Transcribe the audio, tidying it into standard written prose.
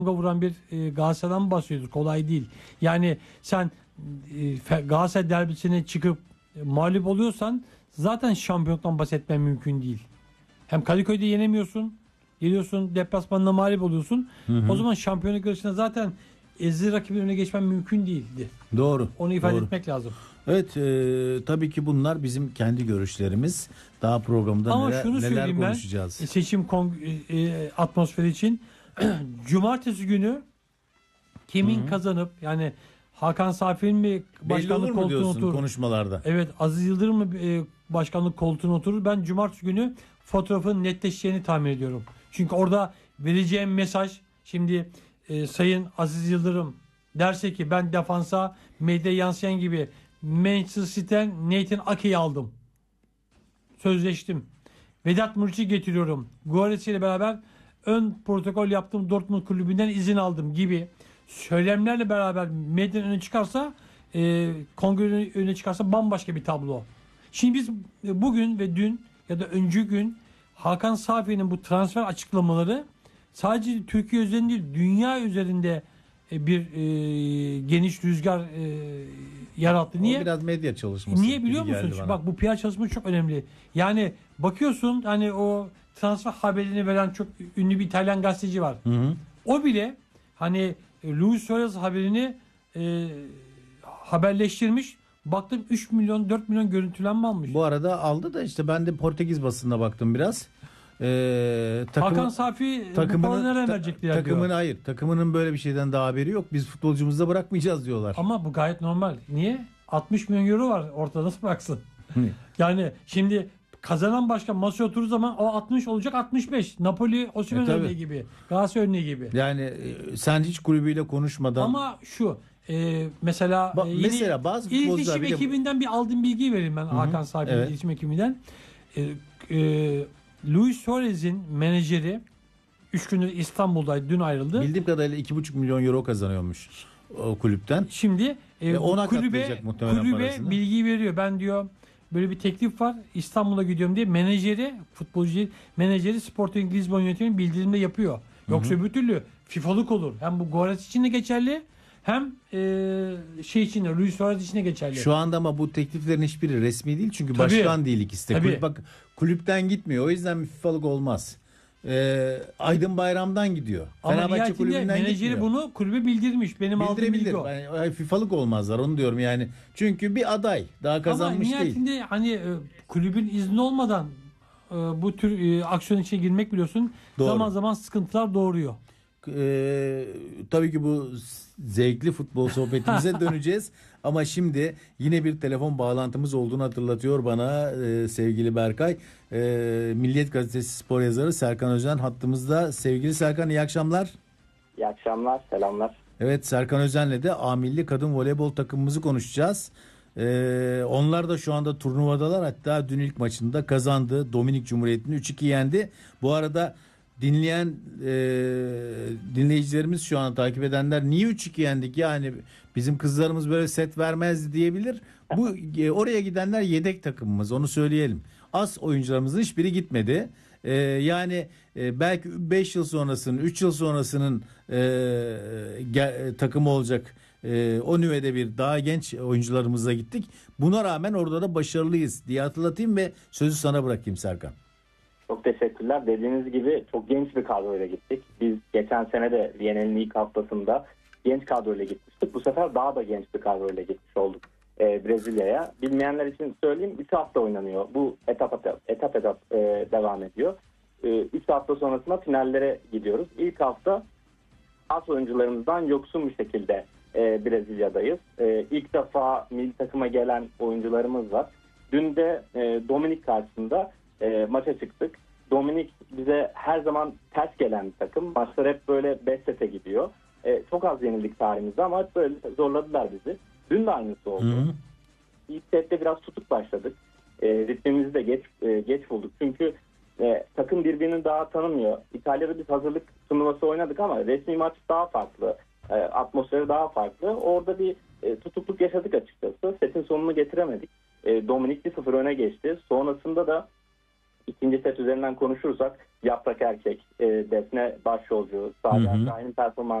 vuran bir Galatasaray'dan bahsediyoruz. Kolay değil. Yani sen Galatasaray derbisine çıkıp mağlup oluyorsan zaten şampiyonluktan bahsetmen mümkün değil. Hem Kadıköy'de yenemiyorsun. Geliyorsun deplasmanla mağlup oluyorsun. Hı hı. O zaman şampiyonluk yarışında zaten ezeli rakibin önüne geçmen mümkün değildi. Doğru. Onu ifade doğru. etmek lazım. Evet, tabii ki bunlar bizim kendi görüşlerimiz. Daha programda Ama neler, şunu neler söyleyeyim ben konuşacağız. seçim atmosferi için cumartesi günü kimin kazanıp yani Hakan Safi'nin mi Belli olur başkanlık mu koltuğuna diyorsun oturur? konuşmalarda? Evet, Aziz Yıldırım mı başkanlık koltuğuna oturur? Ben cumartesi günü fotoğrafın netleşeceğini tahmin ediyorum. Çünkü orada vereceğim mesaj şimdi Sayın Aziz Yıldırım derse ki ben defansa medya yansıyan gibi Manchester City'den Nathan Ake'yi aldım. Sözleştim. Vedat Muriç'i getiriyorum. Guarez ile beraber ön protokol yaptım. Dortmund kulübünden izin aldım gibi söylemlerle beraber medyanın öne çıkarsa kongrenin öne çıkarsa bambaşka bir tablo. Şimdi biz bugün ve dün ya da önceki gün Hakan Safi'nin bu transfer açıklamaları sadece Türkiye üzerinde değil dünya üzerinde bir geniş rüzgar yarattı. Niye? O biraz medya çalışması. Niye biliyor gibi musun? geldi bana. Bak bu PR çalışması çok önemli. Yani bakıyorsun hani o transfer haberini veren çok ünlü bir İtalyan gazeteci var. Hı hı. O bile hani Luis Suarez haberini haberleştirmiş. Baktım 3 milyon 4 milyon görüntülenme almış. Bu arada aldı da işte ben de Portekiz basınına baktım biraz. Hakan Safi bu parayı nereye verecekler diyor. Takımının böyle bir şeyden daha haberi yok. Biz futbolcumuzu da bırakmayacağız diyorlar. Ama bu gayet normal. Niye? 60 milyon euro var ortada, nasıl bıraksın? Yani şimdi kazanan başkan masaya oturduğu zaman o 60 olacak 65. Napoli Osimhen örneği gibi. Galatasaray örneği gibi. Yani sen hiç kulübüyle konuşmadan. Ama şu mesela mesela bazı futbolcular iletişim ekibinden bir aldığım bilgiyi vereyim ben. Hakan Safi'nin evet. iletişim ekibinden. Luis Suarez'in menajeri 3 gündür İstanbul'daydı. Dün ayrıldı. Bildiğim kadarıyla 2,5 milyon euro kazanıyormuş o kulüpten. Şimdi ona kulübe katlayacak muhtemelen parasını. bilgiyi veriyor. Ben diyor böyle bir teklif var. İstanbul'a gidiyorum diye futbolcu menajeri Sporting Lisbon yönetiminin bildirimde yapıyor. Yoksa öbür türlü FIFA'lık olur. Hem bu Goretz için de geçerli hem için de Luis Suarez için de geçerli. Şu anda ama bu tekliflerin hiçbiri resmi değil çünkü Tabii. başkan değil ikisi de. Tabii. Kulüpten gitmiyor. O yüzden FIFA'lık olmaz. Aydın Bayram'dan gidiyor. Ama Fenerbahçe kulübünden menajeri gitmiyor. bunu kulübe bildirmiş. Benim aldığım bilgi o. Yani FIFA'lık olmazlar onu diyorum yani. Çünkü bir aday daha kazanmış ama değil. nihayetinde hani kulübün izni olmadan bu tür aksiyon içine girmek biliyorsun Doğru. zaman zaman sıkıntılar doğuruyor. Tabii ki bu zevkli futbol sohbetimize döneceğiz. Ama şimdi yine bir telefon bağlantımız olduğunu hatırlatıyor bana sevgili Berkay. Milliyet Gazetesi spor yazarı Serkan Özen hattımızda. Sevgili Serkan, iyi akşamlar. İyi akşamlar, selamlar. Evet, Serkan Özen'le de A Milli Kadın Voleybol takımımızı konuşacağız. Onlar da şu anda turnuvadalar. Hatta dün ilk maçında kazandı. Dominik Cumhuriyeti'ni 3-2 yendi. Bu arada dinleyicilerimiz şu an takip edenler niye 3-2 yendik yani bizim kızlarımız böyle set vermezdi diyebilir. Bu oraya gidenler yedek takımımız, onu söyleyelim. As oyuncularımızın hiçbiri gitmedi. Yani belki 5 yıl sonrasının 3 yıl sonrasının takımı olacak o nüvede bir daha genç oyuncularımızla gittik. Buna rağmen orada da başarılıyız diye hatırlatayım ve sözü sana bırakayım Serkan. Çok teşekkürler. Dediğiniz gibi çok genç bir kadroyla gittik. Biz geçen sene de Viyana'nın ilk haftasında genç kadroyla gitmiştik. Bu sefer daha da genç bir kadroyla gitmiş olduk Brezilya'ya. Bilmeyenler için söyleyeyim, 3 hafta oynanıyor. Bu etap devam ediyor. 3 hafta sonrasında finallere gidiyoruz. İlk hafta as oyuncularımızdan yoksun bir şekilde Brezilya'dayız. İlk defa milli takıma gelen oyuncularımız var. Dün de Dominik karşısında maça çıktık. Dominik bize her zaman ters gelen bir takım. Maçlar hep böyle 5 sete gidiyor. Çok az yenildik tarihimizde ama hep böyle zorladılar bizi. Dün de aynısı oldu. Hı-hı. İlk sette biraz tutuk başladık. Ritmimizi de geç bulduk. Çünkü takım birbirini daha tanımıyor. İtalya'da biz hazırlık turnuvası oynadık ama resmi maç daha farklı. Atmosferi daha farklı. Orada bir tutukluk yaşadık açıkçası. Setin sonunu getiremedik. Dominik 1-0 öne geçti. Sonrasında da İkinci set üzerinden konuşursak Yaprak Erkek, Defne Başyolcu, Salih Şahin'in performansı